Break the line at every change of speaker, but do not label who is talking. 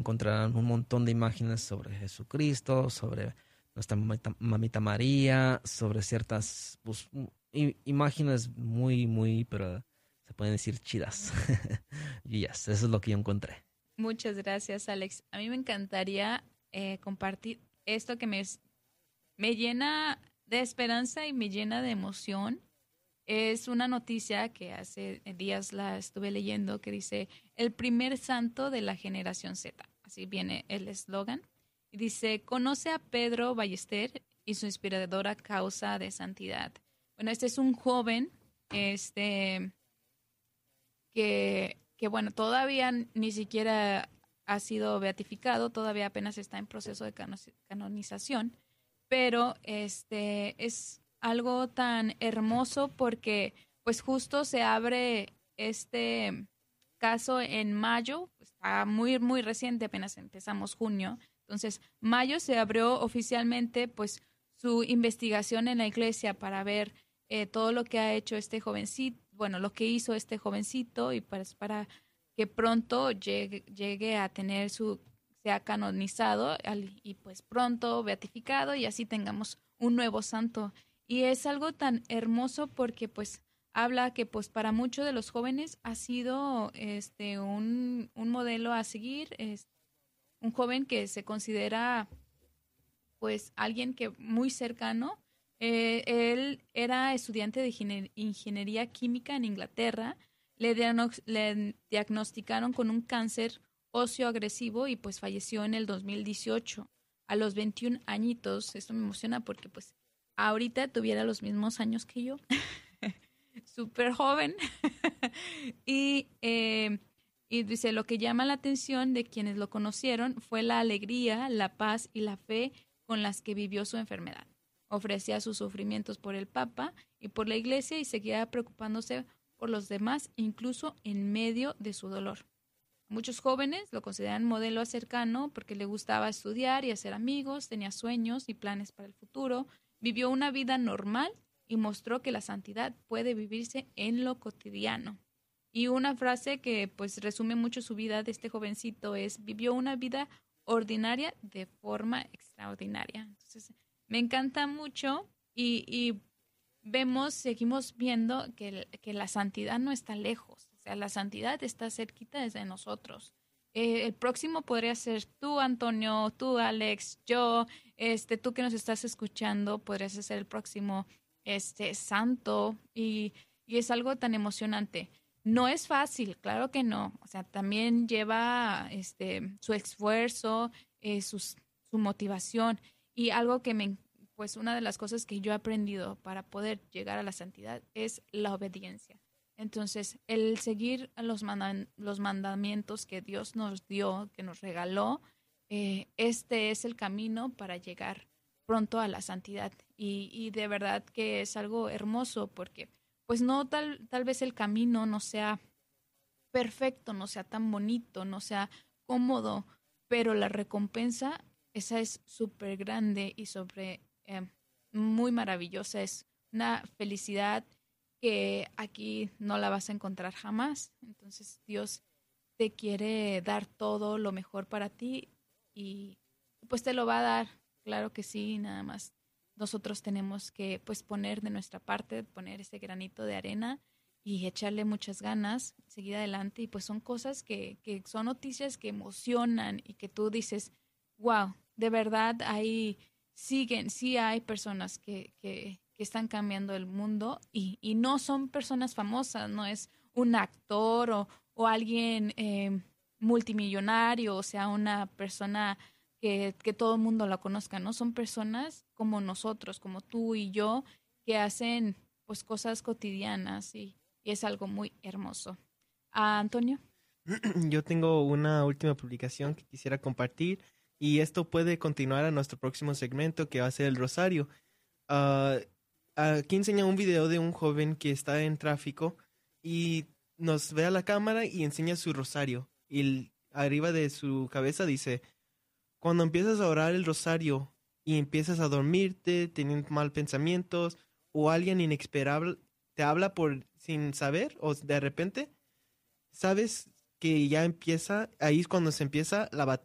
encontrarán un montón de imágenes sobre Jesucristo, sobre nuestra mamita María, sobre ciertas pues, imágenes muy, pero se pueden decir chidas. Y eso es lo que yo encontré.
Muchas gracias, Alex. A mí me encantaría compartir esto que me llena de esperanza y me llena de emoción. Es una noticia que hace días la estuve leyendo que dice el primer santo de la generación Z. Así viene el eslogan. Y dice, conoce a Pedro Ballester y su inspiradora causa de santidad. Bueno, este es un joven, que bueno, todavía ni siquiera ha sido beatificado, todavía apenas está en proceso de canonización, pero es algo tan hermoso porque pues justo se abre este caso en mayo, está muy reciente, apenas empezamos junio, entonces mayo se abrió oficialmente pues su investigación en la iglesia para ver todo lo que ha hecho este jovencito, bueno, lo que hizo este jovencito y para que pronto llegue a tener sea canonizado y pues pronto beatificado y así tengamos un nuevo santo. Y es algo tan hermoso porque pues habla que pues para muchos de los jóvenes ha sido un modelo a seguir, es un joven que se considera pues alguien que muy cercano. Él era estudiante de ingeniería química en Inglaterra. Le diagnosticaron con un cáncer óseo agresivo y pues falleció en el 2018 a los 21 añitos. Esto me emociona porque pues ahorita tuviera los mismos años que yo. Súper joven. y, y dice, lo que llama la atención de quienes lo conocieron fue la alegría, la paz y la fe con las que vivió su enfermedad. Ofrecía sus sufrimientos por el Papa y por la Iglesia y seguía preocupándose por los demás, incluso en medio de su dolor. Muchos jóvenes lo consideran modelo cercano porque le gustaba estudiar y hacer amigos, tenía sueños y planes para el futuro, vivió una vida normal y mostró que la santidad puede vivirse en lo cotidiano. Y una frase que pues resume mucho su vida de este jovencito es, vivió una vida ordinaria de forma extraordinaria. Entonces, me encanta mucho y seguimos viendo que la santidad no está lejos, o sea, la santidad está cerquita desde nosotros. El próximo podría ser tú, Antonio, tú, Alex, yo, tú que nos estás escuchando, podrías ser el próximo, santo y es algo tan emocionante. No es fácil, claro que no. O sea, también lleva su esfuerzo, su motivación y algo que pues una de las cosas que yo he aprendido para poder llegar a la santidad es la obediencia. Entonces, el seguir los mandamientos que Dios nos dio, que nos regaló, este es el camino para llegar pronto a la santidad. Y de verdad que es algo hermoso porque, pues no tal vez el camino no sea perfecto, no sea tan bonito, no sea cómodo, pero la recompensa, esa es súper grande y muy maravillosa. Es una felicidad que aquí no la vas a encontrar jamás. Entonces Dios te quiere dar todo lo mejor para ti y pues te lo va a dar, claro que sí, nada más. Nosotros tenemos que pues poner de nuestra parte, poner ese granito de arena y echarle muchas ganas, seguir adelante y pues son cosas que son noticias que emocionan y que tú dices, wow, de verdad sí hay personas que están cambiando el mundo y no son personas famosas, no es un actor o alguien multimillonario, o sea, una persona que todo el mundo la conozca, ¿no? Son personas como nosotros, como tú y yo, que hacen pues cosas cotidianas y es algo muy hermoso. Antonio.
Yo tengo una última publicación que quisiera compartir y esto puede continuar a nuestro próximo segmento que va a ser el rosario. Aquí enseña un video de un joven que está en tráfico y nos ve a la cámara y enseña su rosario. Y arriba de su cabeza dice, cuando empiezas a orar el rosario y empiezas a dormirte, teniendo mal pensamientos o alguien inesperable te habla sin saber o de repente, sabes que ya empieza, ahí es cuando se empieza la batalla.